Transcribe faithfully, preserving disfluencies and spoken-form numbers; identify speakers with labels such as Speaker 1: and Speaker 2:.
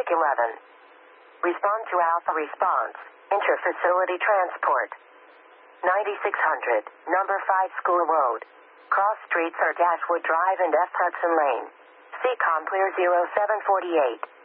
Speaker 1: eleven. Respond to Alpha response. Inter-facility transport. ninety-six hundred, number five School Road. Cross streets are Dashwood Drive and F. Hudson Lane. C COM clear zero seven four eight.